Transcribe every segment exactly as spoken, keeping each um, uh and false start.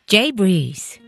J Breeze。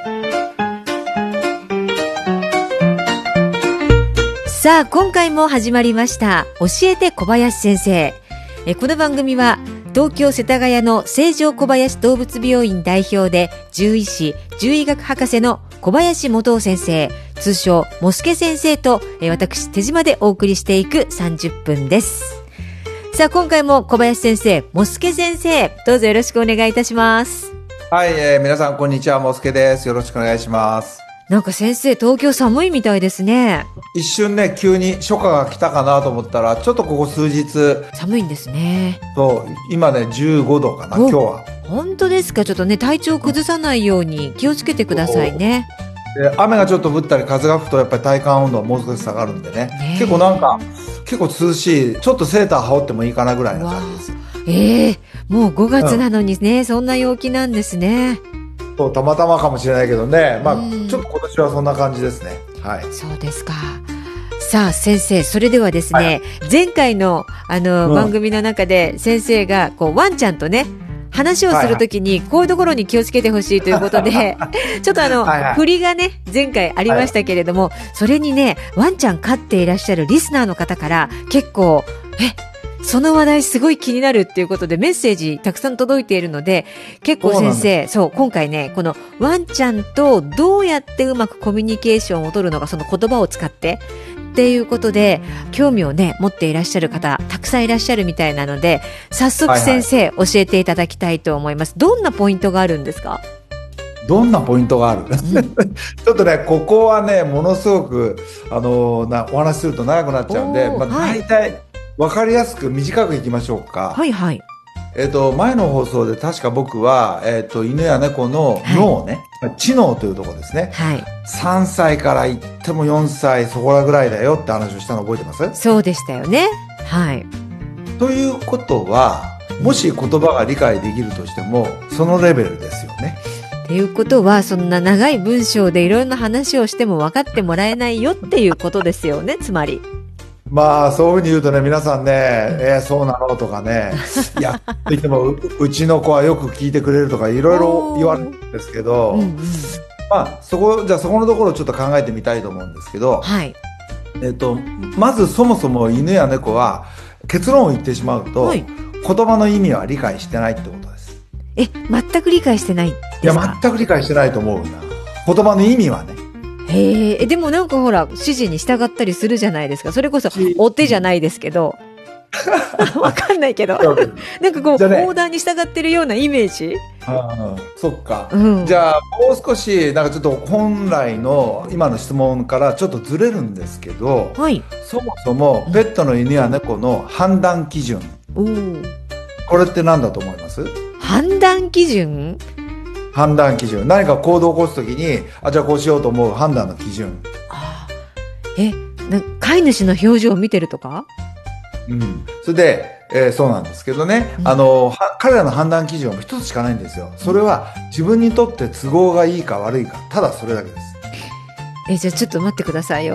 さあ今回も始まりました教えて小林先生。えこの番組は東京世田谷の成城小林動物病院代表で獣医師獣医学博士の小林元夫先生、通称もすけ先生とえ私手島でお送りしていくさんじゅっぷんです。さあ今回も小林先生、もすけ先生、どうぞよろしくお願いいたします。 はい、えー、皆さんこんにちは、もすけです。よろしくお願いします。 なんか先生、東京寒いみたいですね。 一瞬ね、急に初夏が来たかなと思ったら、ちょっとここ数日寒いんですね。 そう、今ねじゅうごどかな、今日は。 本当ですか。ちょっとね、体調崩さないように気をつけてくださいね。 で雨がちょっと降ったり風が吹くとやっぱり体感温度はもう少し下がるんでね、ね、結構なんか結構涼しい、ちょっとセーター羽織ってもいいかなぐらいな感じです。 ええー、もうごがつなのにね、うん、そんな陽気なんですね。 そう、たまたまかもしれないけどね、まあちょっと今年はそんな感じですね。はい。 そうですか。さあ先生、それではですね、はい、前回のあの、うん、番組の中で先生がこうワンちゃんとね話をするときにこういうところに気をつけてほしいということで、はいはい、ちょっとあの、はいはい、振りがね前回ありましたけれども、はい、それにねワンちゃん飼っていらっしゃるリスナーの方から結構えその話題すごい気になるっていうことでメッセージたくさん届いているので、結構先生、そう今回ねこのワンちゃんとどうやってうまくコミュニケーションを取るのか、その言葉を使ってっていうことで興味をね持っていらっしゃる方たくさんいらっしゃるみたいなので、早速先生、はいはい、教えていただきたいと思います。どんなポイントがあるんですか？ どんなポイントがある、うん、ちょっとねここはねものすごくあのなお話しすると長くなっちゃうんで、まあ、大体分かりやすく短くいきましょうか。 はいはい。 えっと、前の放送で確か僕は、えっと、犬や猫の脳ね、はい、知能というところですね。はい。さんさいから言ってもよんさいそこらぐらいだよって話をしたの覚えてます？ そうでしたよね。はい。 ということは、もし言葉が理解できるとしても、そのレベルですよね。 っていうことは、そんな長い文章でいろんな話をしても分かってもらえないよっていうことですよね、つまり。 まあそういうふうに言うとね、皆さんね、えー、そうなのとかね、いや、と言っても う, うちの子はよく聞いてくれるとかいろいろ言われるんですけど、うんうん、まあそこ、じゃあそこのところをちょっと考えてみたいと思うんですけど、はい。えっと、まずそもそも犬や猫は結論を言ってしまうと、はい、言葉の意味は理解してないってことです。 え、全く理解してないですか？ いや、全く理解してないと思うんだ。言葉の意味はね。 へえ、でもなんかほら指示に従ったりするじゃないですか。それこそお手じゃないですけどわかんないけどなんかこう、ね、オーダーに従ってるようなイメージ。 ああ、そっか、うん、じゃあもう少しなんかちょっと本来の今の質問からちょっとずれるんですけど、はい、そもそもペットの犬や猫の判断基準、うん、これって何だと思います？ 判断基準？ 判断基準、何か行動を起こすときに、あ、じゃあこうしようと思う判断の基準。ああ、 え、な飼い主の表情を見てるとか？ うん。それで、えー、そうなんですけどね、うん、あの彼らの判断基準は一つしかないんですよ。それは自分にとって都合がいいか悪いか、ただそれだけです。 え、じゃあちょっと待ってくださいよ。